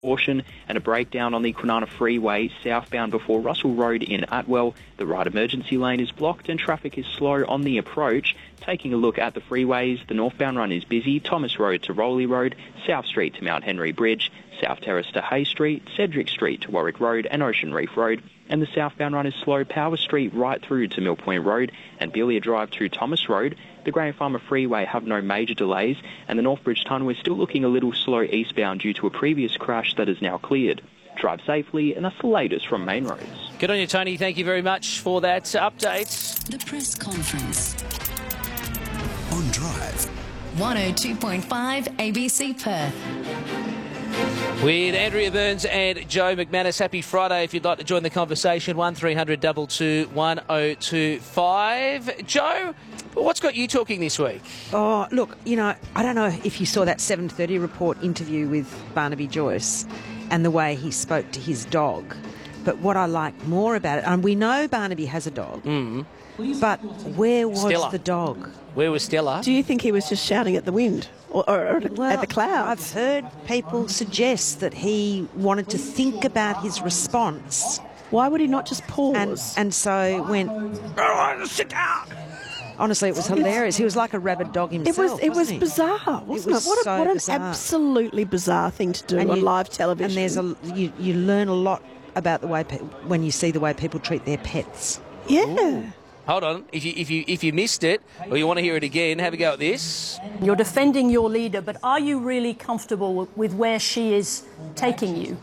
Caution and a breakdown on the Kwinana Freeway southbound before Russell Road in Atwell. The right emergency lane is blocked and traffic is slow on the approach. Taking a look at the freeways, the northbound run is busy. Thomas Road to Rowley Road, South Street to Mount Henry Bridge, South Terrace to Hay Street, Cedric Street to Warwick Road and Ocean Reef Road. And the southbound run is slow Power Street right through to Mill Point Road and Belia Drive to Thomas Road. The Graham Farmer Freeway have no major delays, and the Northbridge Tunnel is still looking a little slow eastbound due to a previous crash that is now cleared. Drive safely, and that's the latest from Main Roads. Good on you, Tony. Thank you very much for that update. The press conference. On Drive. 102.5 ABC Perth. With Andrea Burns and Joe McManus. Happy Friday. If you'd like to join the conversation, 1300 22 1025. Joe, what's got you talking this week? Oh, look, I don't know if you saw that 7:30 report interview with Barnaby Joyce and the way he spoke to his dog. But what I like more about it, and we know Barnaby has a dog, but where was Stella. the dog? Where was Stella? Do you think he was just shouting at the wind or at the clouds? I've heard people suggest that he wanted to think about his response. Why would he not just pause? And so went, sit down. Honestly, it was hilarious. He was like a rabid dog himself. It was wasn't he? bizarre, wasn't it? What an bizarre. Absolutely bizarre thing to do on live television. And you learn a lot about the way when you see the way people treat their pets. Yeah. Ooh. Hold on. If you missed it or you want to hear it again, have a go at this. You're defending your leader, but are you really comfortable with where she is taking you?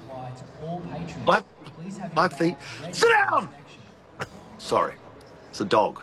My feet. Sit down! Sorry, it's a dog.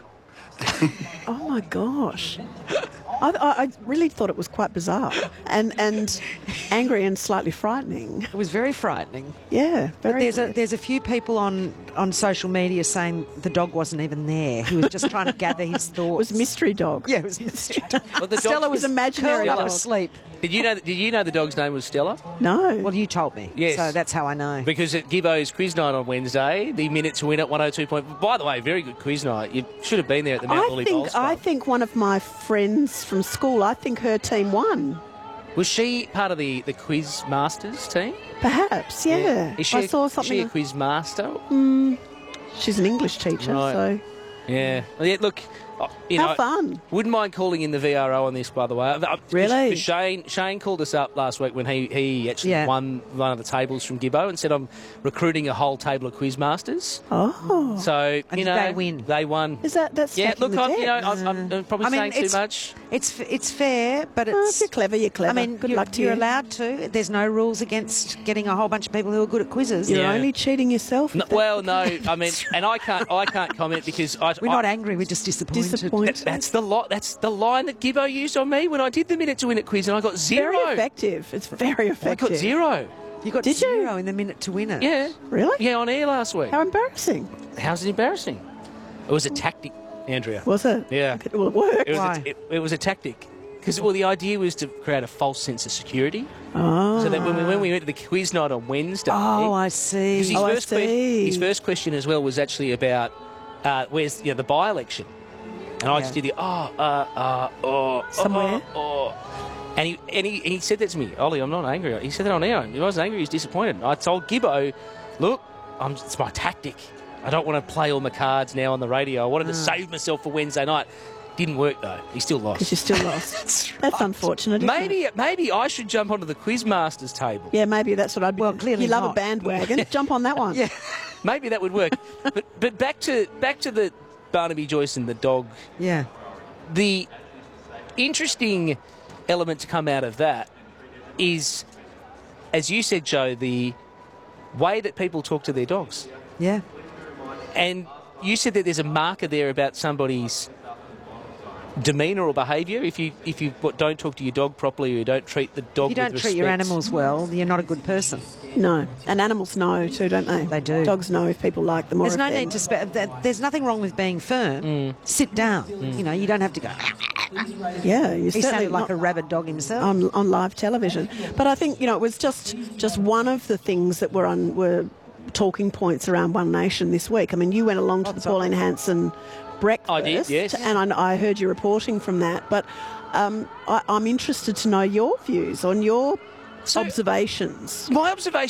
Oh my gosh. I really thought it was quite bizarre and angry and slightly frightening. It was very frightening. Yeah, very. But there's a few people on social media saying the dog wasn't even there. He was just trying to gather his thoughts. It was mystery dog. Yeah, it was mystery dog. Well, the Stella was imaginary curled dog. up asleep. Did you know the dog's name was Stella? No. Well, you told me. Yes. So that's how I know. Because at Gibbo's quiz night on Wednesday, the minute to win at 102 point. By the way, very good quiz night. You should have been there at the Mount Lily Bowls Club. I think one of my friends from school, I think her team won. Was she part of the quiz masters team? Perhaps, yeah. Is she, I saw something. Is she a quiz master? She's an English teacher, Right. so. Yeah. Well, yeah. Look. How fun. Wouldn't mind calling in the VRO on this, by the way. Really? Shane called us up last week when he actually won one of the tables from Gibbo and said, I'm recruiting a whole table of quiz masters. Oh. So, And did they win? They won. Is that's Yeah, stacking look, the deck? I'm probably saying too much. It's fair, but Oh, it's... if you're clever, you're clever. I mean, good you're, luck to you're you. allowed to. There's no rules against getting a whole bunch of people who are good at quizzes. You're Yeah. only cheating yourself. No, well, no, I mean, and I can't comment because We're not angry, we're just disappointed. That's the line that Gibbo used on me when I did the minute to win it quiz, and I got zero. Very effective. It's very effective. I got zero. You got Did you? zero in the minute to win it. Yeah. Really? Yeah, on air last week. How embarrassing. How's it embarrassing? It was a tactic, Andrea. Was it? Yeah. Well, it worked. It was a tactic. Because, the idea was to create a false sense of security. Oh. So that when we went to the quiz night on Wednesday... Oh, I see. 'cause his first question as well was actually about where's the by-election. And I just did Somewhere? And he said that to me, Ollie, I'm not angry. He said that on air. He wasn't angry, he was disappointed. I told Gibbo, look, it's my tactic. I don't want to play all my cards now on the radio. I wanted to save myself for Wednesday night. Didn't work, though. He still lost. Because you still lost. That's unfortunate, isn't it? Maybe I should jump onto the Quizmasters table. Yeah, maybe that's what I'd be. Well, clearly you love not. a bandwagon. Jump on that one. Yeah. Maybe that would work. But back to the Barnaby Joyce and the dog. Yeah. The interesting element to come out of that is, as you said, Joe, the way that people talk to their dogs. Yeah. And you said that there's a marker there about somebody's demeanour or behaviour. If you don't talk to your dog properly or you don't treat the dog If you with don't treat your respect. animals well, you're not a good person. No. And animals know too, don't they? They do. Dogs know if people like them or There's no if need to... There's nothing wrong with being firm. Sit down. You don't have to go... Yeah, you He certainly sounded like not a rabid dog himself. on live television. But I think, it was just one of the things that were talking points around One Nation this week. I mean, you went along to the Pauline Hanson breakfast. I did, yes. And I heard you reporting from that. But I'm interested to know your views on your observations. My observation